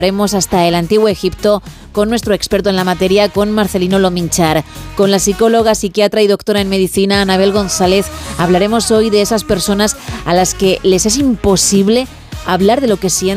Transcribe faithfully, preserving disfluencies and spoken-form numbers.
Iremos hasta el Antiguo Egipto con nuestro experto en la materia, con Marcelino Lominchar. Con la psicóloga, psiquiatra y doctora en medicina, Anabel González, hablaremos hoy de esas personas a las que les es imposible hablar de lo que sienten.